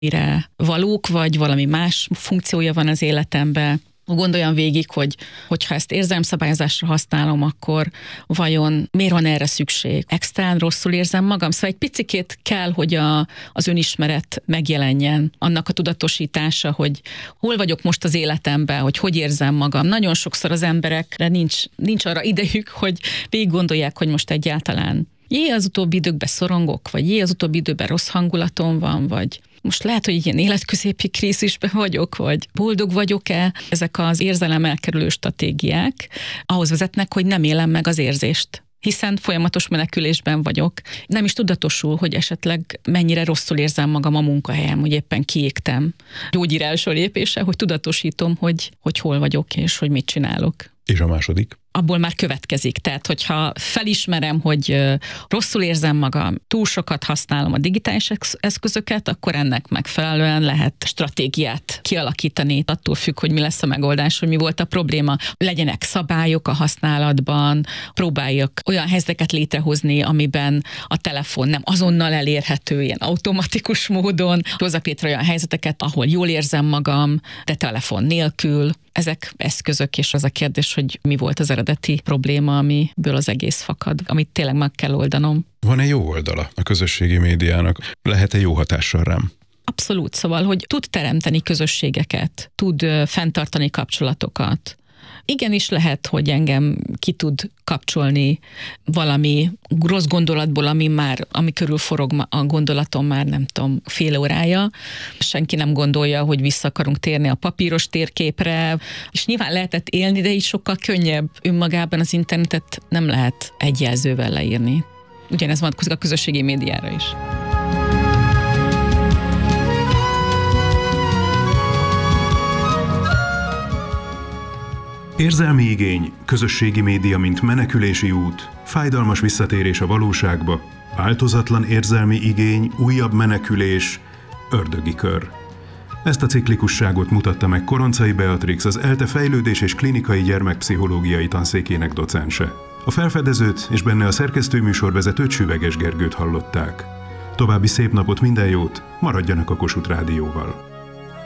mire valók, vagy valami más funkciója van az életemben. Gondoljam végig, hogyha ezt érzelemszabályozásra használom, akkor vajon miért van erre szükség? Extrán rosszul érzem magam? Szóval egy picikét kell, hogy az önismeret megjelenjen, annak a tudatosítása, hogy hol vagyok most az életemben, hogy érzem magam. Nagyon sokszor az emberekre nincs arra idejük, hogy végig gondolják, hogy most egyáltalán az utóbbi időkben szorongok, vagy az utóbbi időben rossz hangulatom van, vagy most lehet, hogy ilyen életközépi krízisben vagyok, vagy boldog vagyok-e. Ezek az érzelem elkerülő stratégiák ahhoz vezetnek, hogy nem élem meg az érzést, hiszen folyamatos menekülésben vagyok. Nem is tudatosul, hogy esetleg mennyire rosszul érzem magam a munkahelyen, hogy éppen kiégtem. Gyógyír első lépése, hogy tudatosítom, hogy hol vagyok, és hogy mit csinálok. És a második? Abból már következik. Tehát, hogyha felismerem, hogy rosszul érzem magam, túl sokat használom a digitális eszközöket, akkor ennek megfelelően lehet stratégiát kialakítani. Attól függ, hogy mi lesz a megoldás, hogy mi volt a probléma. Legyenek szabályok a használatban, próbáljak olyan helyzeteket létrehozni, amiben a telefon nem azonnal elérhető, ilyen automatikus módon. Hozzak létre olyan helyzeteket, ahol jól érzem magam, de telefon nélkül. Ezek eszközök, és az a kérdés, hogy mi volt az eredeti probléma, amiből az egész fakad, amit tényleg meg kell oldanom. Van-e jó oldala a közösségi médiának? Lehet-e jó hatással rám? Abszolút, szóval, hogy tud teremteni közösségeket, tud fenntartani kapcsolatokat. Igenis lehet, hogy engem ki tud kapcsolni valami rossz gondolatból, ami körül forog a gondolatom már nem tudom, fél órája. Senki nem gondolja, hogy vissza akarunk térni a papíros térképre, és nyilván lehetett élni, de így sokkal könnyebb. Önmagában az internetet nem lehet egy jelzővel leírni. Ugyanez vonatkozik a közösségi médiára is. Érzelmi igény, közösségi média, mint menekülési út, fájdalmas visszatérés a valóságba, változatlan érzelmi igény, újabb menekülés, ördögi kör. Ezt a ciklikusságot mutatta meg Koroncai Beatrix, az ELTE fejlődés és klinikai gyermekpszichológiai tanszékének docense. A felfedezőt és benne a szerkesztőműsorvezetőt Süveges Gergőt hallották. További szép napot, minden jót, maradjanak a Kossuth Rádióval!